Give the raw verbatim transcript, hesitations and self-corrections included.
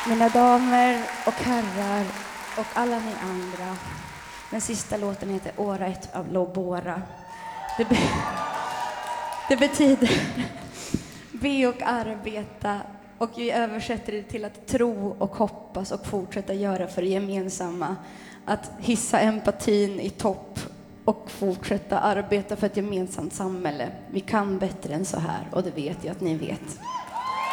Mina damer och herrar och alla ni andra. Den sista låten heter Åra ett av Lobora. Det, be- det betyder be och arbeta, och vi översätter det till att tro och hoppas och fortsätta göra för det gemensamma. Att hissa empatin i topp och fortsätta arbeta för ett gemensamt samhälle. Vi kan bättre än så här, och det vet jag att ni vet.